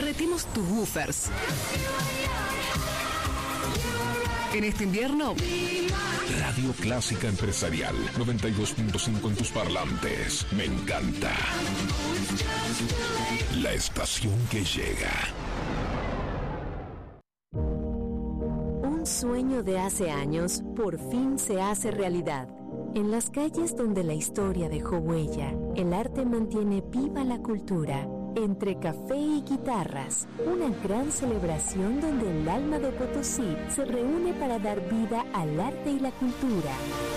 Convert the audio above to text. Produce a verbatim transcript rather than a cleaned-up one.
derretimos tus woofers. En este invierno, Radio Clásica Empresarial noventa y dos punto cinco en tus parlantes. Me encanta. La estación que llega. Un sueño de hace años por fin se hace realidad. En las calles donde la historia dejó huella, el arte mantiene viva la cultura. Entre café y guitarras, una gran celebración donde el alma de Potosí se reúne para dar vida al arte y la cultura.